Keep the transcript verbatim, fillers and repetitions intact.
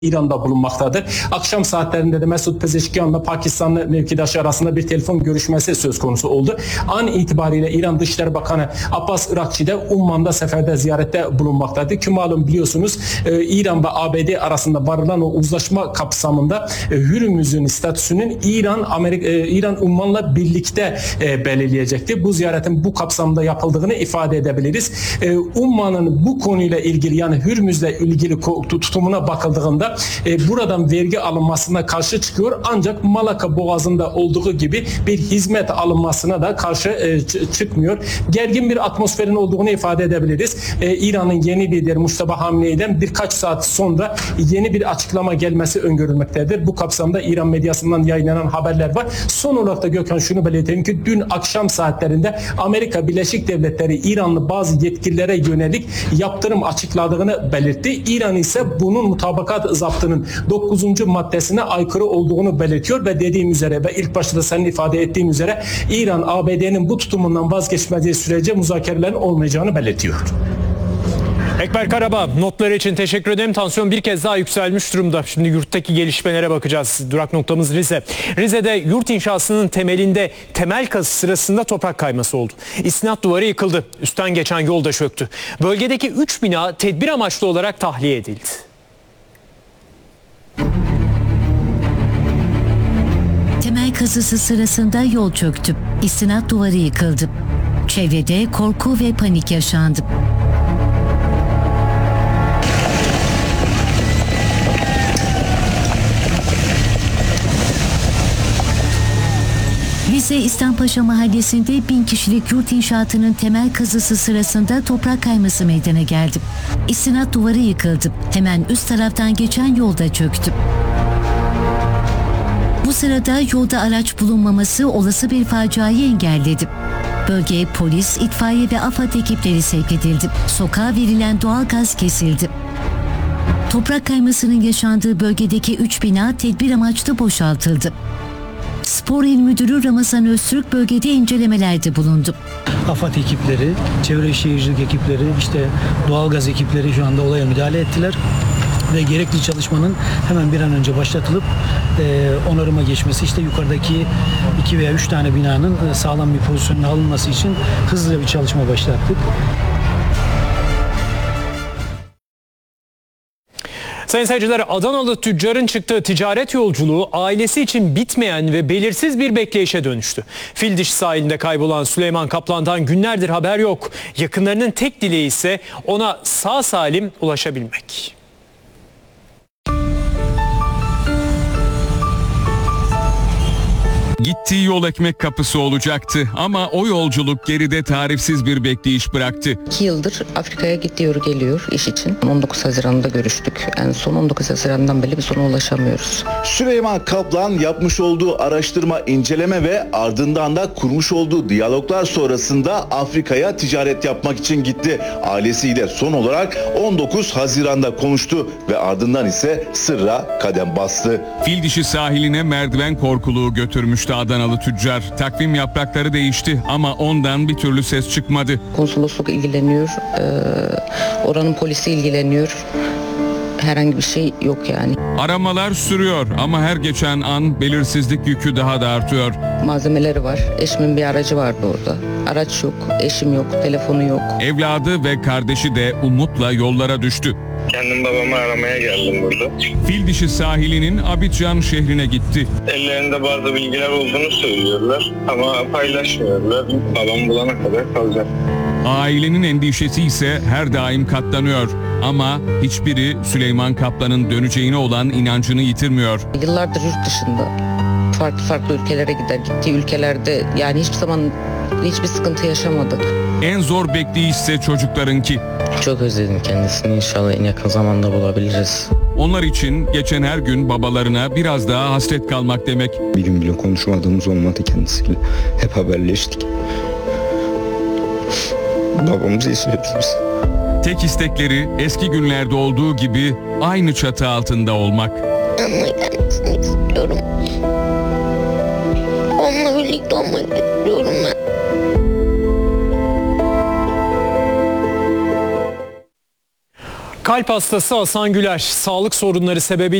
İran'da bulunmaktadır. Akşam saatlerinde de Mesut Pezeşkian'la Pakistanlı mevkidaşı arasında bir telefon görüşmesi söz konusu oldu. An itibariyle İran Dışişleri Bakanı Abbas Irakçi de Umman'da seferde ziyarette bulunmaktadır. Ki malum biliyorsunuz e, İran ve A B D arasında varılan o uzlaşma kapsamında e, Hürmüz'ün statüsünün İran Amerika e, İran Umman'la birlikte e, belirleyecektir. Bu ziyaretin bu kapsamda yapıldığını ifade edebiliriz. E, Umman'ın bu konuyla ilgili yani Hürmüz'le ilgili tutumuna bakıldığında E, buradan vergi alınmasına karşı çıkıyor. Ancak Malaka Boğazı'nda olduğu gibi bir hizmet alınmasına da karşı e, çıkmıyor. Gergin bir atmosferin olduğunu ifade edebiliriz. E, İran'ın yeni lideri Mustafa Hamnei'den birkaç saat sonra yeni bir açıklama gelmesi öngörülmektedir. Bu kapsamda İran medyasından yayınlanan haberler var. Son olarak da Gökhan şunu belirteyim ki dün akşam saatlerinde Amerika Birleşik Devletleri İranlı bazı yetkililere yönelik yaptırım açıkladığını belirtti. İran ise bunun mutabakat zaptının dokuzuncu maddesine aykırı olduğunu belirtiyor ve dediğim üzere ve ilk başta da senin ifade ettiğin üzere İran A B D'nin bu tutumundan vazgeçmediği sürece müzakerelerin olmayacağını belirtiyor. Ekber Karabağ, notları için teşekkür ederim. Tansiyon bir kez daha yükselmiş durumda. Şimdi yurttaki gelişmelere bakacağız. Durak noktamız Rize. Rize'de yurt inşasının temelinde temel kazı sırasında toprak kayması oldu. İstinat duvarı yıkıldı. Üstten geçen yol da çöktü. Bölgedeki üç bina tedbir amaçlı olarak tahliye edildi. Temel kazısı sırasında yol çöktü. İstinat duvarı yıkıldı. Çevrede korku ve panik yaşandı. Rize İhsanpaşa Mahallesi'nde bin kişilik yurt inşaatının temel kazısı sırasında toprak kayması meydana geldi. İstinat duvarı yıkıldı. Hemen üst taraftan geçen yol da çöktü. Bu sırada yolda araç bulunmaması olası bir faciayı engelledi. Bölgeye polis, itfaiye ve AFAD ekipleri sevk edildi. Sokağa verilen doğal gaz kesildi. Toprak kaymasının yaşandığı bölgedeki üç bina tedbir amaçlı boşaltıldı. Spor İl Müdürü Ramazan Öztürk bölgede incelemelerde bulundu. AFAD ekipleri, çevre şehircilik ekipleri, işte doğalgaz ekipleri şu anda olaya müdahale ettiler. Ve gerekli çalışmanın hemen bir an önce başlatılıp e, onarıma geçmesi, işte yukarıdaki iki veya üç tane binanın e, sağlam bir pozisyonuna alınması için hızlı bir çalışma başlattık. Sayın seyirciler, Adanalı tüccarın çıktığı ticaret yolculuğu ailesi için bitmeyen ve belirsiz bir bekleyişe dönüştü. Fildiş sahilinde kaybolan Süleyman Kaplan'dan günlerdir haber yok. Yakınlarının tek dileği ise ona sağ salim ulaşabilmek. Gittiği yol ekmek kapısı olacaktı ama o yolculuk geride tarifsiz bir bekleyiş bıraktı. İki yıldır Afrika'ya gidiyor geliyor iş için. on dokuz Haziran'da görüştük. En son on dokuz Haziran'dan beri biz ona ulaşamıyoruz. Süleyman Kaplan yapmış olduğu araştırma, inceleme ve ardından da kurmuş olduğu diyaloglar sonrasında Afrika'ya ticaret yapmak için gitti. Ailesiyle son olarak on dokuz Haziran'da konuştu ve ardından ise sırra kadem bastı. Fildişi sahiline merdiven korkuluğu götürmüştü Adanalı tüccar. Takvim yaprakları değişti ama ondan bir türlü ses çıkmadı. Konsolosluk ilgileniyor, e, oranın polisi ilgileniyor. Herhangi bir şey yok yani. Aramalar sürüyor ama her geçen an belirsizlik yükü daha da artıyor. Malzemeleri var. Eşimin bir aracı vardı orada. Araç yok, eşim yok, telefonu yok. Evladı ve kardeşi de umutla yollara düştü. Kendim babamı aramaya geldim burada. Fildişi sahilinin Abidjan şehrine gitti. Ellerinde bazı bilgiler olduğunu söylüyorlar ama paylaşmıyorlar. Babam bulana kadar kalacak. Ailenin endişesi ise her daim katlanıyor. Ama hiçbiri Süleyman Kaplan'ın döneceğine olan inancını yitirmiyor. Yıllardır yurt dışında farklı farklı ülkelere gider. Gittiği ülkelerde yani hiçbir zaman hiçbir sıkıntı yaşamadı. En zor bekleyiş ise çocuklarınki. Çok özledim kendisini. İnşallah en yakın zamanda bulabiliriz. Onlar için geçen her gün babalarına biraz daha hasret kalmak demek. Bir gün bile konuşmadığımız olmadı kendisiyle. Hep haberleştik. Babamızı istiyoruz. Tek istekleri eski günlerde olduğu gibi aynı çatı altında olmak. Onunla gelmesini istiyorum. Onunla birlikte olmak istiyorum ben. Kalp hastası Hasan Güler sağlık sorunları sebebiyle